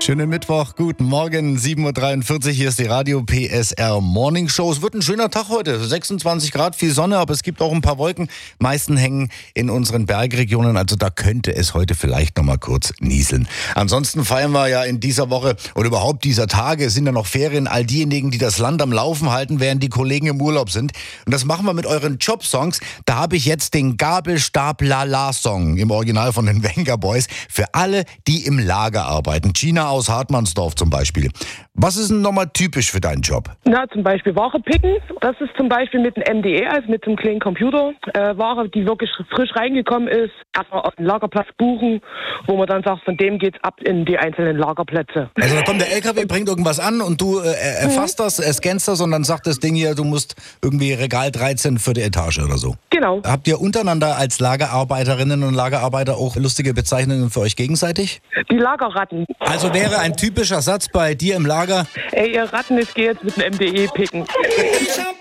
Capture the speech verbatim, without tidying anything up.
Schönen Mittwoch, guten Morgen, sieben Uhr dreiundvierzig, hier ist die Radio P S R Morning Show. Es wird ein schöner Tag heute, sechsundzwanzig Grad, viel Sonne, aber es gibt auch ein paar Wolken. Meisten hängen in unseren Bergregionen, also da könnte es heute vielleicht noch mal kurz nieseln. Ansonsten feiern wir ja in dieser Woche oder überhaupt dieser Tage, sind ja noch Ferien, all diejenigen, die das Land am Laufen halten, während die Kollegen im Urlaub sind. Und das machen wir mit euren Jobsongs. Da habe ich jetzt den Gabelstab-Lala-Song im Original von den Venga Boys für alle, die im Lager arbeiten. Gina aus Hartmannsdorf zum Beispiel. Was ist denn nochmal typisch für deinen Job? Na, zum Beispiel Ware picken. Das ist zum Beispiel mit einem M D E, also mit einem kleinen Computer. Äh, Ware, die wirklich frisch reingekommen ist, erstmal auf den Lagerplatz buchen, wo man dann sagt, von dem geht's ab in die einzelnen Lagerplätze. Also da kommt der L K W, bringt irgendwas an und du äh, erfasst mhm. das, äh, scannst das und dann sagt das Ding hier, du musst irgendwie Regal dreizehn für die Etage oder so. Genau. Habt ihr untereinander als Lagerarbeiterinnen und Lagerarbeiter auch lustige Bezeichnungen für euch gegenseitig? Die Lagerratten. Also wäre ein typischer Satz bei dir im Lager: Ey, ihr Ratten, ich gehe jetzt mit einem M D E picken. Ich hab